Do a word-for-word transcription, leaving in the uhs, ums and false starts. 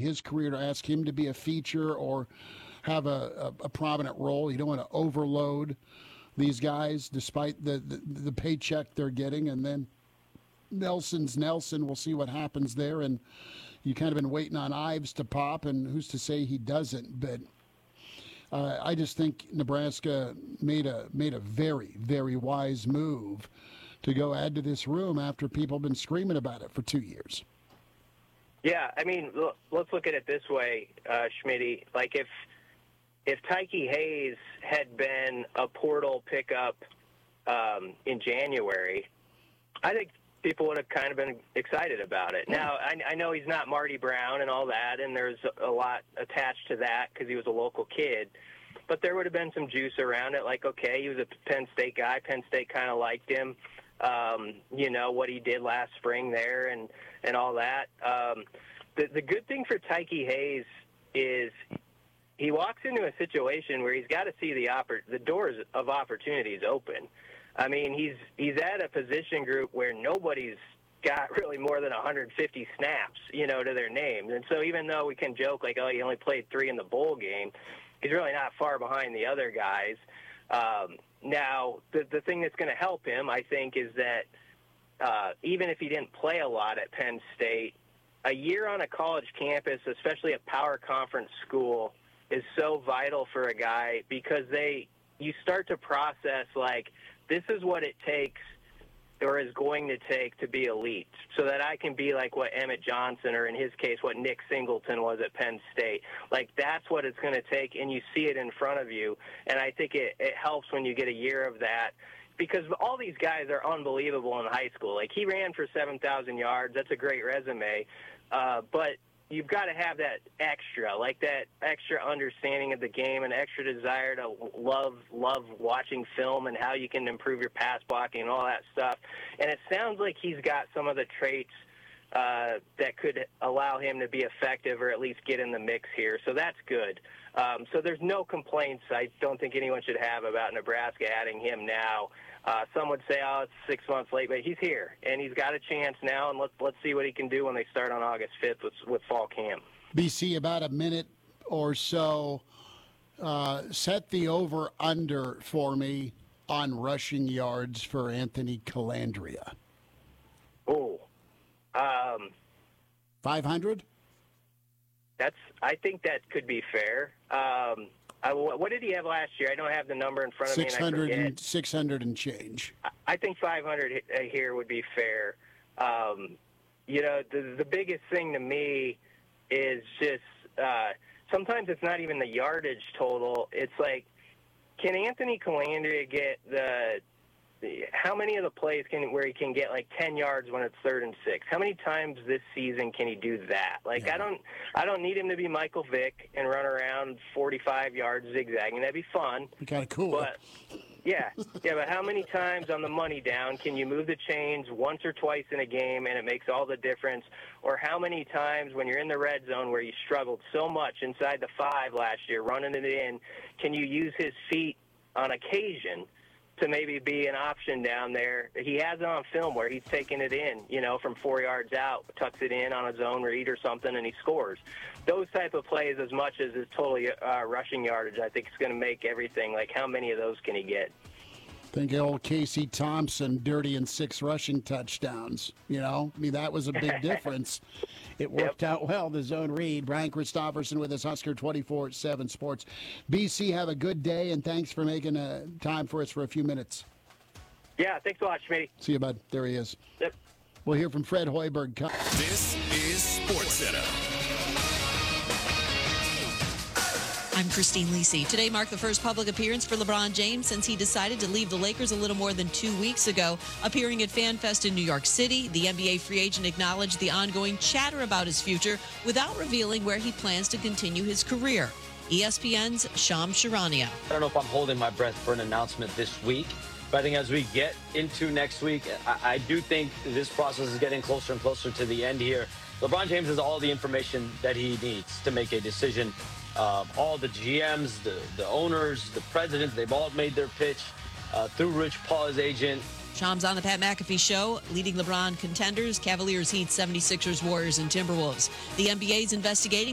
his career to ask him to be a feature or have a, a, a prominent role. You don't want to overload these guys despite the, the, the paycheck they're getting. And then Nelson's Nelson. We'll see what happens there. And you kind of been waiting on Ives to pop, and who's to say he doesn't. But uh, I just think Nebraska made a made a very, very wise move to go add to this room after people have been screaming about it for two years. Yeah, I mean, look, let's look at it this way, uh, Schmitty. Like if if Tyke Hayes had been a portal pickup um, in January, I think people would have kind of been excited about it. Now, I, I know he's not Marty Brown and all that, and there's a lot attached to that because he was a local kid. But there would have been some juice around it, like, okay, he was a Penn State guy. Penn State kind of liked him, um, you know, what he did last spring there and, and all that. Um, the, the good thing for Tyke Hayes is he walks into a situation where he's got to see the oppor- the doors of opportunities open. I mean, he's he's at a position group where nobody's got really more than one hundred fifty snaps, you know, to their name. And so even though we can joke like, oh, he only played three in the bowl game, he's really not far behind the other guys. Um, now, the the thing that's going to help him, I think, is that uh, even if he didn't play a lot at Penn State, a year on a college campus, especially a power conference school, is so vital for a guy because they you start to process like, this is what it takes or is going to take to be elite so that I can be like what Emmett Johnson or in his case what Nick Singleton was at Penn State. Like that's what it's going to take, and you see it in front of you. And I think it, it helps when you get a year of that because all these guys are unbelievable in high school. Like he ran for seven thousand yards. That's a great resume. Uh, but you've got to have that extra, like that extra understanding of the game and extra desire to love love watching film and how you can improve your pass blocking and all that stuff. And it sounds like he's got some of the traits uh, that could allow him to be effective or at least get in the mix here. So that's good. Um, so there's no complaints I don't think anyone should have about Nebraska adding him now. Uh, some would say, oh, it's six months late, but he's here, and he's got a chance now, and let's let's see what he can do when they start on August fifth with, with fall camp. B C, about a minute or so. Uh, set the over-under for me on rushing yards for Anthony Calandria. Oh. Um, five hundred? That's. I think that could be fair. Um I, what did he have last year? I don't have the number in front of six hundred me. And I and, six hundred and change. I think five hundred here would be fair. Um, you know, the, the biggest thing to me is just uh, sometimes it's not even the yardage total. It's like, can Anthony Calandria get the how many of the plays can where he can get like ten yards when it's third and six? How many times this season can he do that? Like yeah. I don't I don't need him to be Michael Vick and run around forty-five yards zigzagging. That'd be fun. Kind of cool. But yeah, yeah. But how many times on the money down can you move the chains once or twice in a game and it makes all the difference? Or how many times when you're in the red zone where you struggled so much inside the five last year, running it in, can you use his feet on occasion to maybe be an option down there? He has it on film where he's taking it in, you know, from four yards out, tucks it in on a zone read or something, and he scores. Those type of plays, as much as his total uh, rushing yardage, I think is going to make everything. Like, how many of those can he get? Think old Casey Thompson, dirty and six rushing touchdowns. You know, I mean, that was a big difference. It worked yep. out well, the zone read. Brian Christopherson with us, Husker twenty-four seven Sports. B C, have a good day, and thanks for making uh, time for us for a few minutes. Yeah, thanks a lot, Schmitty. See you, bud. There he is. Yep. We'll hear from Fred Hoiberg. This is SportsCenter. I'm Christine Lisi. Today marked the first public appearance for LeBron James since he decided to leave the Lakers a little more than two weeks ago. Appearing at FanFest in New York City, the N B A free agent acknowledged the ongoing chatter about his future without revealing where he plans to continue his career. E S P N's Shams Charania. I don't know if I'm holding my breath for an announcement this week, but I think as we get into next week, I, I do think this process is getting closer and closer to the end here. LeBron James has all the information that he needs to make a decision. Uh, all the G Ms, the, the owners, the presidents, they've all made their pitch uh, through Rich Paul, his agent. Shams on the Pat McAfee Show, leading LeBron contenders, Cavaliers, Heat, seventy-sixers, Warriors, and Timberwolves. The N B A's investigating